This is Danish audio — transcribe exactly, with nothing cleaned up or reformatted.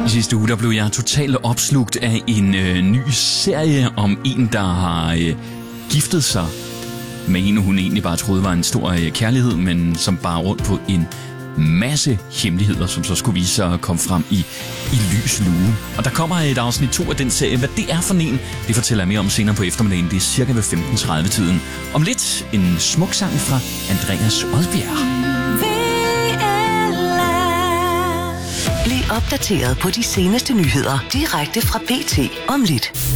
I sidste uge der blev jeg totalt opslugt af en øh, ny serie om en, der har øh, giftet sig med en, hun egentlig bare troede var en stor øh, kærlighed, men som bare rundt på en masse hemmeligheder, som så skulle vise sig at komme frem i, i lys lue. Og der kommer et afsnit to af den serie. Hvad det er for en, det fortæller jeg mere om senere på eftermiddagen. Det er cirka ved femten tredive-tiden. Om lidt en smuk sang fra Andreas Odbjerg. Bliv opdateret på de seneste nyheder direkte fra B T om lidt.